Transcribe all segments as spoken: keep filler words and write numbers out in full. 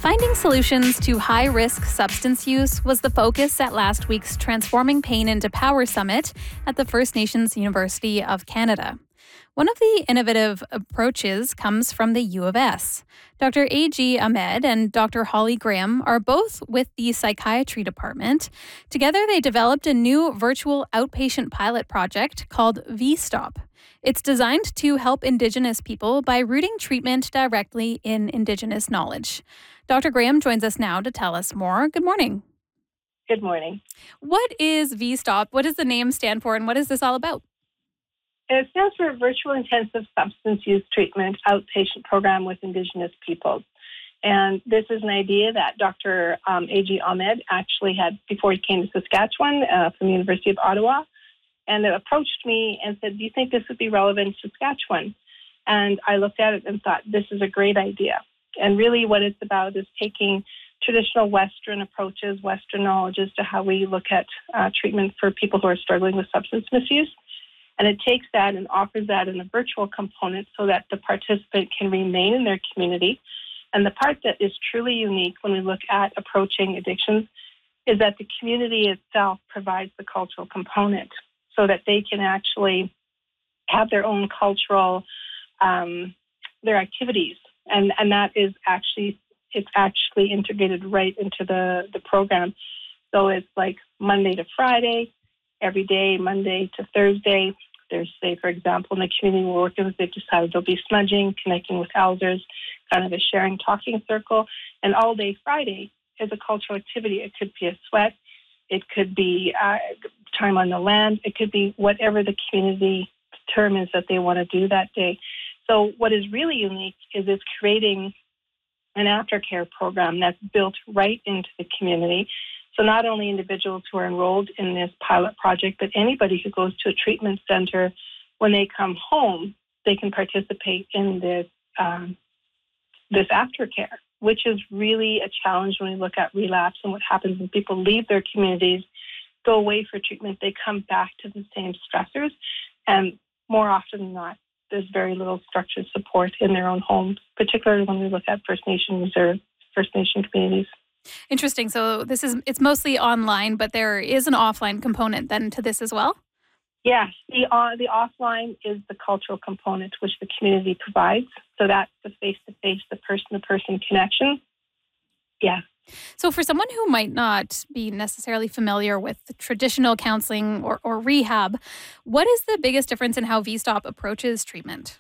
Finding solutions to high-risk substance use was the focus at last week's Transforming Pain into Power Summit at the First Nations University of Canada. One of the innovative approaches comes from the U of S. Doctor A G Ahmed and Doctor Holly Graham are both with the psychiatry department. Together, they developed a new virtual outpatient pilot project called V-Stop. It's designed to help Indigenous people by rooting treatment directly in Indigenous knowledge. Doctor Graham joins us now to tell us more. Good morning. Good morning. What is V-Stop? What does the name stand for, and what is this all about? It stands for Virtual Intensive Substance Use Treatment Outpatient Program with Indigenous Peoples. And this is an idea that Doctor Um, A G Ahmed actually had before he came to Saskatchewan uh, from the University of Ottawa, and it approached me and said, do you think this would be relevant to Saskatchewan? And I looked at it and thought, this is a great idea. And really what it's about is taking traditional Western approaches, Western knowledge as to how we look at uh, treatment for people who are struggling with substance misuse. And it takes that and offers that in a virtual component so that the participant can remain in their community. And the part that is truly unique when we look at approaching addictions is that the community itself provides the cultural component so that they can actually have their own cultural, um, their activities. And, and that is actually, it's actually integrated right into the, the program. So it's like Monday to Friday, every day, Monday to Thursday. There's, say, for example, in the community we're working with, they've decided there'll be smudging, connecting with elders, kind of a sharing, talking circle. And all day Friday is a cultural activity. It could be a sweat. It could be uh, time on the land. It could be whatever the community determines that they want to do that day. So what is really unique is it's creating an aftercare program that's built right into the community. So not only individuals who are enrolled in this pilot project, but anybody who goes to a treatment center, when they come home, they can participate in this um, this aftercare, which is really a challenge when we look at relapse and what happens when people leave their communities, go away for treatment, they come back to the same stressors. And more often than not, there's very little structured support in their own homes, particularly when we look at First Nation reserve, First Nation communities. Interesting. So this is, it's mostly online, but there is an offline component then to this as well? Yes. The, uh, the offline is the cultural component which the community provides. So that's the face-to-face, the person-to-person connection. Yeah. So for someone who might not be necessarily familiar with traditional counseling or, or rehab, what is the biggest difference in how V-Stop approaches treatment?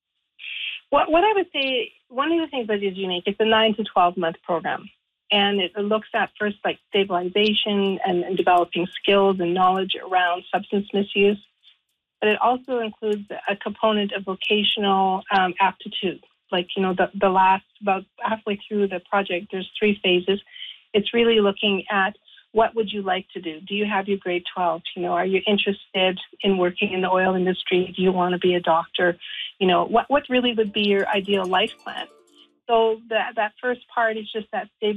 What, what I would say, one of the things that is unique, it's a nine to twelve month program. And it looks at first like stabilization and, and developing skills and knowledge around substance misuse. But it also includes a component of vocational um, aptitude. Like, you know, the, the last, about halfway through the project, there's three phases. It's really looking at what would you like to do? Do you have your grade twelve? You know, are you interested in working in the oil industry? Do you want to be a doctor? You know, what, what really would be your ideal life plan? So that, that first part is just that stable